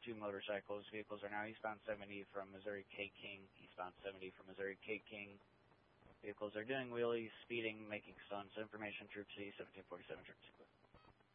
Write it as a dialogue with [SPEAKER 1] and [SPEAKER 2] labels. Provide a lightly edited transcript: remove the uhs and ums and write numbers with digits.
[SPEAKER 1] two motorcycles. Vehicles are now eastbound 70 from Missouri K King, eastbound 70 from Missouri K King. Vehicles are doing wheelies, speeding, making stunts. Information, Troop C, 1747, Troop C.